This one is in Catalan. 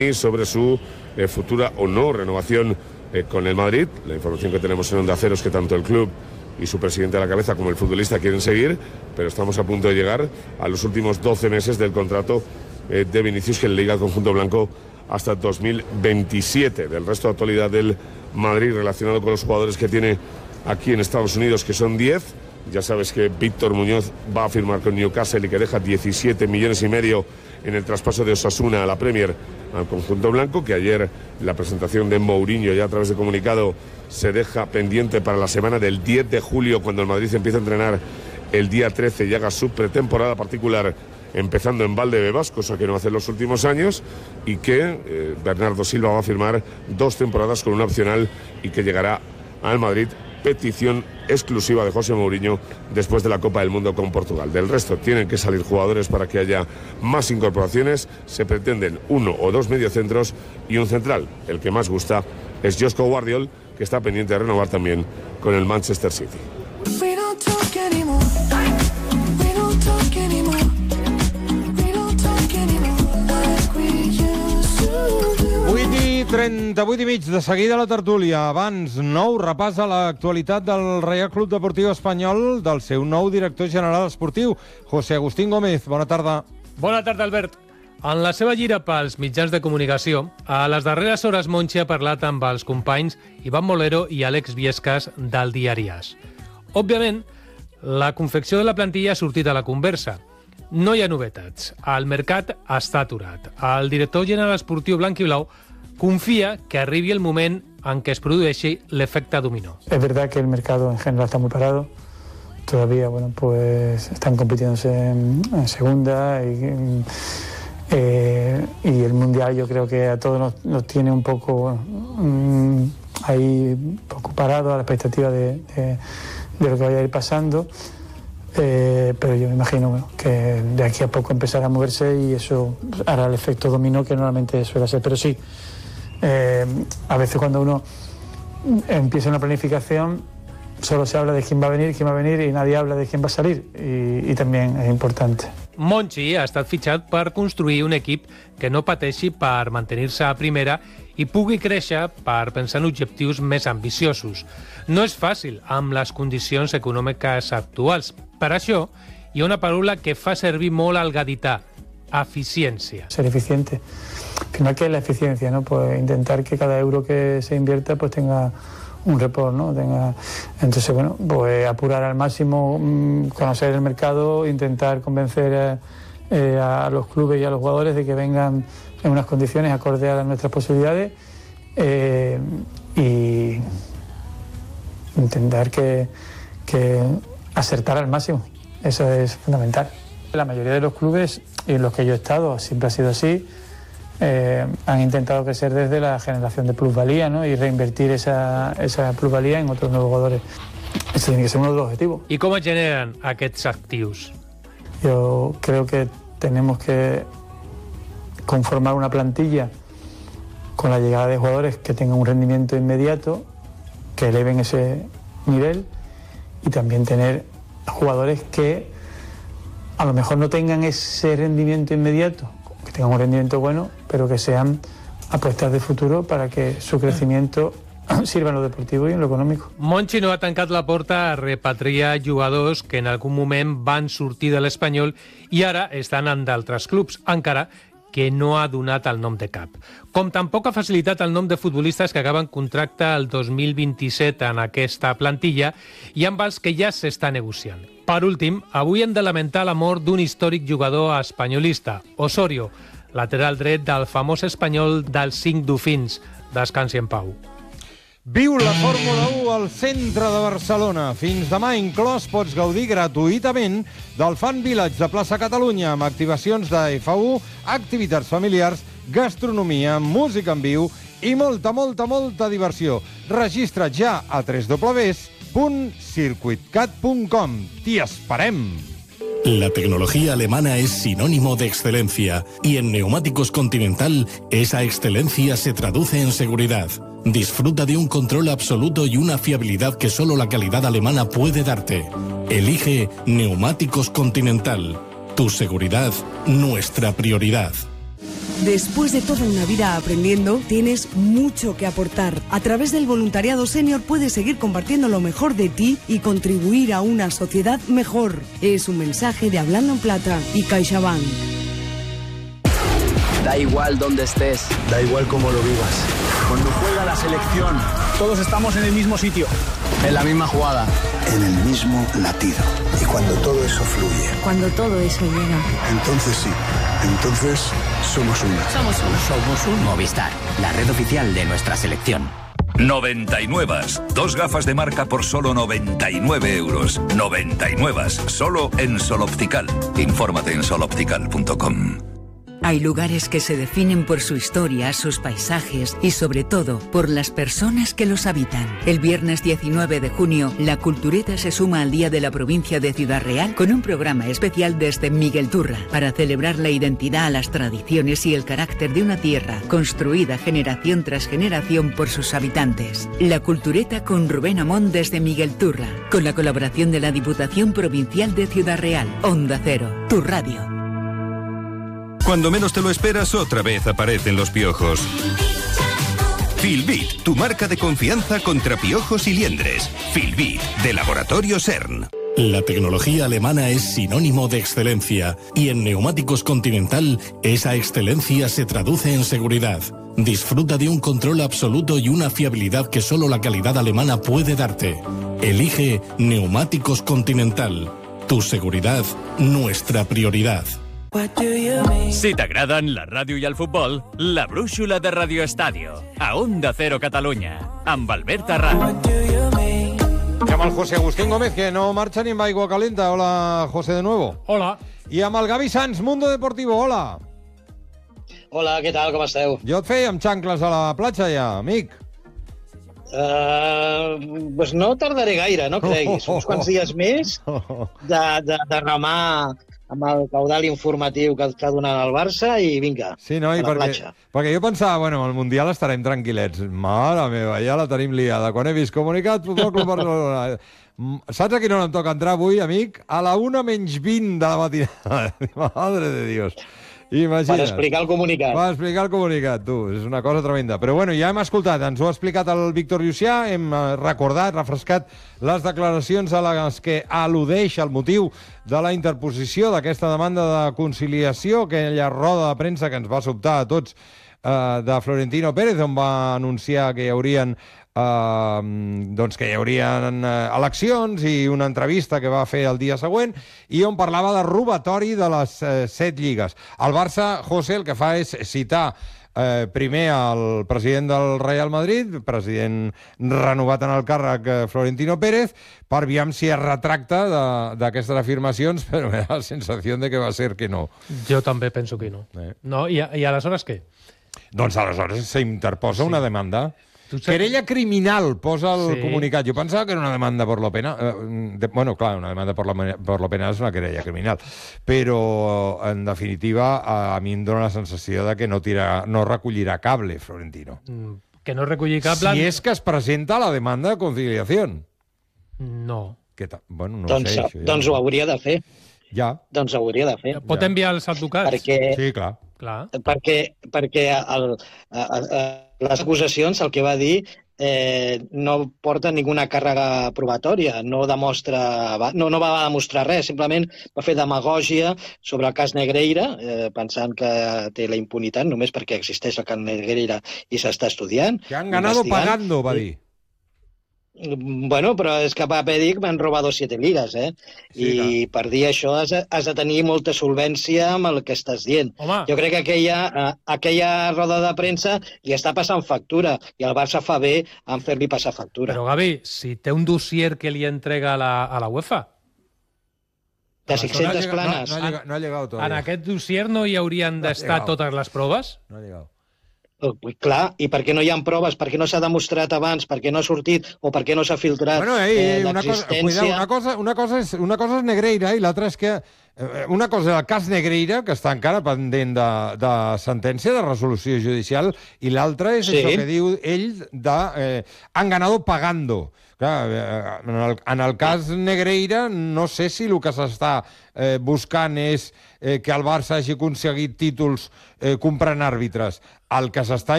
sobre su futura o no renovación con el Madrid. La información que tenemos en Onda Cero es que tanto el club y su presidente a la cabeza como el futbolista quieren seguir, pero estamos a punto de llegar a los últimos 12 meses del contrato de Vinicius, que le liga al conjunto blanco hasta 2027. Del resto de actualidad del Madrid relacionado con los jugadores que tiene aquí en Estados Unidos, que son 10. Ya sabes que Víctor Muñoz va a firmar con Newcastle y que deja 17,5 millones en el traspaso de Osasuna a la Premier al conjunto blanco, que ayer la presentación de Mourinho ya a través de comunicado se deja pendiente para la semana del 10 de julio, cuando el Madrid empieza a entrenar el día 13 y haga su pretemporada particular empezando en Valdebebas, cosa que no hace en los últimos años, y que Bernardo Silva va a firmar 2 temporadas con una opcional y que llegará al Madrid, petición exclusiva de José Mourinho después de la Copa del Mundo con Portugal. Del resto tienen que salir jugadores para que haya más incorporaciones. Se pretenden 1 o 2 mediocentros y un central. El que más gusta es Josko Gvardiol, que está pendiente de renovar también con el Manchester City. 38 i mig, de seguida la tertúlia. Abans, nou repàs a l'actualitat del Reial Club Deportiu Espanyol, del seu nou director general esportiu, José Agustín Gómez. Bona tarda. Bona tarda, Albert. En la seva gira pels mitjans de comunicació, a les darreres hores Monchi ha parlat amb els companys Iván Molero i Àlex Viescas del diari AS. Òbviament, la confecció de la plantilla ha sortit a la conversa. No hi ha novetats. El mercat està aturat. El director general esportiu blanc i blau confía que arribi el moment en què es produeixi l'efecte dominó. Es verdad que el mercado en general está muy parado. Todavía, bueno, pues están compitiéndose en segunda y el Mundial yo creo que a todos nos tiene un poco ahí poco parado a la expectativa de lo que vaya a ir pasando. Pero yo me imagino, bueno, que de aquí a poco empezará a moverse y eso hará el efecto dominó que normalmente suele ser. Pero sí, a veces cuando uno empieza una planificación solo se habla de quién va a venir y nadie habla de quién va a salir, y también es importante. Monchi ha estat fitxat per construir un equip que no pateixi per mantenir-se a primera i pugui créixer per pensar en objectius més ambiciosos. No és fàcil amb les condicions econòmiques actuals. Per això hi ha una paraula que fa servir molt al gadità: eficiencia. Ser eficiente. Al final, ¿qué es la eficiencia, no? Pues intentar que cada euro que se invierta pues tenga un report, ¿no? Entonces, bueno, pues apurar al máximo, conocer el mercado, intentar convencer a los clubes y a los jugadores de que vengan en unas condiciones acorde a nuestras posibilidades, y intentar que acertar al máximo. Eso es fundamental. La mayoría de los clubes, y en los que yo he estado, siempre ha sido así. Han intentado crecer desde la generación de plusvalía, ¿no? Y reinvertir esa plusvalía en otros nuevos jugadores. Ese tiene que ser uno de los objetivos. I com es generen aquests actius? Yo creo que tenemos que conformar una plantilla con la llegada de jugadores que tengan un rendimiento inmediato, que eleven ese nivel, y también tener jugadores que a lo mejor no tengan ese rendimiento inmediato, que tengan un rendimiento bueno, pero que sean apuestas de futuro para que su crecimiento sirva en lo deportivo y en lo econòmic. Monchi no ha tancat la porta a repatriar jugadors que en algun moment van sortir de l'Espanyol i ara estan en d'altres clubs, encara que no ha donat el nom de cap. Com tampoc ha facilitat el nom de futbolistes que acaben contracte el 2027 en aquesta plantilla i amb els que ja s'està negociant. Per últim, avui hem de lamentar la mort d'un històric jugador espanyolista, Osorio, lateral dret del famós Espanyol dels 5 dofins. Descansi en pau. Viu la Fórmula 1 al centre de Barcelona. Fins demà inclòs pots gaudir gratuïtament del Fan Village de Plaça Catalunya, amb activacions de F1, activitats familiars, gastronomia, música en viu i molta diversió. Registra't ja a www.circuitcat.com. T'hi esperem! La tecnología alemana es sinónimo de excelencia y en Neumáticos Continental esa excelencia se traduce en seguridad. Disfruta de un control absoluto y una fiabilidad que solo la calidad alemana puede darte. Elige Neumáticos Continental. Tu seguridad, nuestra prioridad. Después de toda una vida aprendiendo, tienes mucho que aportar. A través del voluntariado senior puedes seguir compartiendo lo mejor de ti y contribuir a una sociedad mejor. Es un mensaje de Hablando en Plata y CaixaBank. Da igual dónde estés, da igual cómo lo vivas. Cuando juega la selección, todos estamos en el mismo sitio, en la misma jugada, en el mismo latido. Y cuando todo eso fluye, cuando todo eso llega, entonces sí, entonces somos uno. Somos un Movistar, la red oficial de nuestra selección. 99. Dos gafas de marca por solo 99 euros. 99. Solo en Sol Optical. Infórmate en soloptical.com. Hay lugares que se definen por su historia, sus paisajes y sobre todo por las personas que los habitan. El viernes 19 de junio, la Cultureta se suma al Día de la Provincia de Ciudad Real con un programa especial desde Miguelturra para celebrar la identidad, las tradiciones y el carácter de una tierra construida generación tras generación por sus habitantes. La Cultureta con Rubén Amón desde Miguelturra, con la colaboración de la Diputación Provincial de Ciudad Real. Onda Cero, tu radio. Cuando menos te lo esperas, otra vez aparecen los piojos. Filbit, tu marca de confianza contra piojos y liendres. Filbit, de Laboratorio CERN. La tecnología alemana es sinónimo de excelencia y en Neumáticos Continental esa excelencia se traduce en seguridad. Disfruta de un control absoluto y una fiabilidad que solo la calidad alemana puede darte. Elige Neumáticos Continental. Tu seguridad, nuestra prioridad. Si t'agraden la ràdio i el futbol, la brúixola de Radio Estadio, a Onda Cero Catalunya, amb Albert Arran. Y amb el José Agustín Gómez, que no marcha ni en aigua calenta. Hola, José, de nuevo. Hola. I amb el Gavi Sanz, Mundo Deportivo. Hola. Hola, què tal, com esteu? Jo et feia amb xancles a la platja ja, amic. Pues no tardaré gaire, no creguis. Uns quants dies més de remar amb el caudal informatiu que està donant el Barça i vinga, sí, no, a la platja. Perquè jo pensava, bueno, al Mundial estarem tranquil·lets. Mare meva, ja la tenim liada. Quan he vist comunicat, Futbol Club Barcelona. Saps a quina hora em toca entrar avui, amic? A la 1:20 de la matinada. Madre de Dios. Imagina't. Per explicar el comunicat. Per explicar el comunicat, tu. És una cosa tremenda. Però bueno, ja hem escoltat, ens ho ha explicat el Víctor Llucià, hem recordat, refrescat les declaracions a les que al·ludeix el motiu de la interposició d'aquesta demanda de conciliació, aquella roda de premsa que ens va sobtar a tots de Florentino Pérez, on va anunciar que hi haurien eleccions i una entrevista que va fer el dia següent i on parlava de robatori de les 7 lligues. El Barça, José, el que fa és citar primer el president del Real Madrid, president renovat en el càrrec Florentino Pérez, per aviam si es retracta d'aquestes afirmacions, però me da la sensació de que va ser que no. Jo també penso que no. No, i aleshores què? Doncs aleshores s'interposa una demanda. Querella criminal, posa el comunicat. Jo pensava que era una demanda por lo penal. Bueno, clar, una demanda por lo penal és una querella criminal. Però, en definitiva, a mi em dóna la sensació de que no recollirà cable, Florentino. Que no recolli cable... Si és que es presenta la demanda de conciliació. No. Bueno, no sé. Doncs ho hauria de fer. Ja. Doncs ho hauria de fer. Pot enviar els advocats? Sí, clar. Perquè les acusacions, el que va dir, no porta ninguna càrrega probatòria, no va demostrar res, simplement va fer demagògia sobre el cas Negreira, pensant que té la impunitat només perquè existeix el cas Negreira i s'està estudiant. Que han ganado pagando, va dir. Bueno, però és que va dir que m'han robado 7 ligas, Sí, i per dir això has de tenir molta solvència amb el que estàs dient. Home. Jo crec que aquella roda de premsa li està passant factura i el Barça fa bé en fer-li passar factura. Però, Gavi, si té un dossier que li entrega a la UEFA... De 600 planes. No ha llegat todavía. En aquest dossier no hi haurien d'estar totes les proves? No ha llegat. Clar, i per què no hi ha proves, per què no s'ha demostrat abans, per què no ha sortit o per què no s'ha filtrat l'existència... Una cosa és Negreira i l'altra és que una cosa és el cas Negreira, que està encara pendent de sentència, de resolució judicial, i l'altra és això que diu ell de han ganado pagando. Clar, en el cas Negreira no sé si el que s'està buscant és que el Barça hagi aconseguit títols comprant àrbitres. El que s'està